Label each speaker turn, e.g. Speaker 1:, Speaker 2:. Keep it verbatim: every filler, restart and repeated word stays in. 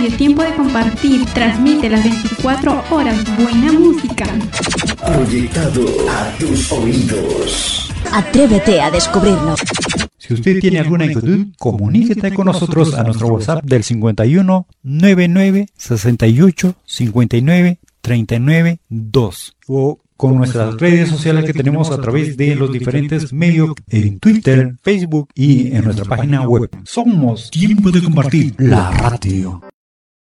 Speaker 1: Tiempo de Compartir transmite las veinticuatro horas buena música.
Speaker 2: Proyectado a tus oídos.
Speaker 3: Atrévete a descubrirlo.
Speaker 4: Si usted tiene alguna inquietud, comuníquete con nosotros a nuestro WhatsApp del cincuenta y uno, noventa y nueve, sesenta y ocho, cincuenta y nueve, treinta y nueve, dos o con nuestras redes sociales que tenemos a través de los diferentes medios en Twitter, Facebook y en nuestra página web. Somos Tiempo de Compartir, la radio.